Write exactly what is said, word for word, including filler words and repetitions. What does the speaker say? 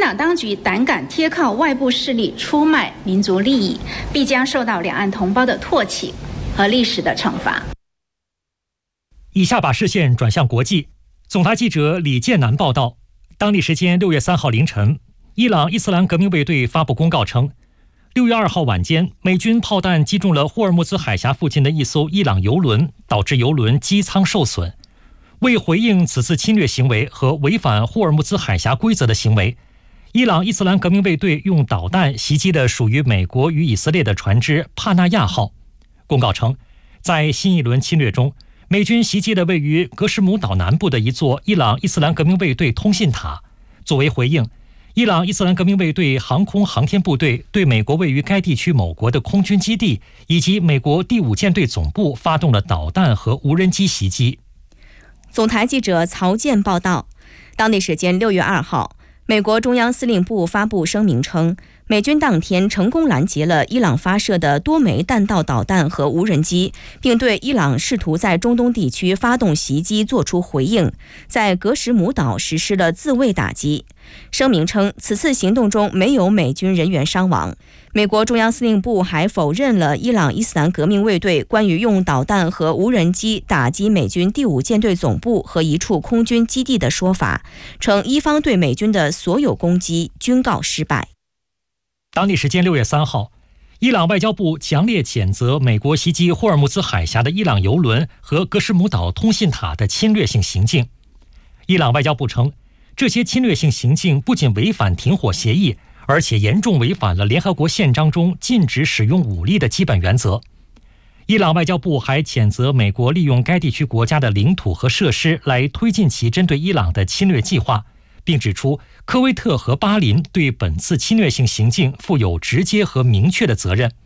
朗当局胆敢贴靠外部势力出卖民族利益，必将受到两岸同胞的唾弃和历史的惩罚。 以下把视线转向国际，总台记者李建南报道，当地时间六月三号凌晨，伊朗伊斯兰革命卫队发布公告称，六月二号晚间，美军炮弹击中了霍尔木兹海峡附近的一艘伊朗油轮，导致油轮机舱受损。为回应此次侵略行为和违反霍尔木兹海峡规则的行为，伊朗伊斯兰革命卫队用导弹袭击了属于美国与以色列的船只帕纳亚号。公告称，在新一轮侵略中，美军袭击了位于格什姆岛南部的一座伊朗伊斯兰革命卫队通信塔。作为回应，伊朗伊斯兰革命卫队航空航天部队对美国位于该地区某国的空军基地以及美国第五舰队总部发动了导弹和无人机袭击。 总台记者曹健报道，当地时间六月二号，美国中央司令部发布声明称，美军当天成功拦截了伊朗发射的多枚弹道导弹和无人机，并对伊朗试图在中东地区发动袭击作出回应，在格什姆岛实施了自卫打击。声明称，此次行动中没有美军人员伤亡。美国中央司令部还否认了伊朗伊斯兰革命卫队关于用导弹和无人机打击美军第五舰队总部和一处空军基地的说法，称伊方对美军的所有攻击均告失败。 当地时间六月三号，伊朗外交部强烈谴责美国袭击霍尔木兹海峡的伊朗油轮和格什姆岛通信塔的侵略性行径。伊朗外交部称，这些侵略性行径不仅违反停火协议，而且严重违反了联合国宪章中禁止使用武力的基本原则。伊朗外交部还谴责美国利用该地区国家的领土和设施来推进其针对伊朗的侵略计划，并指出科威特和巴林对本次侵略性行径负有直接和明确的责任。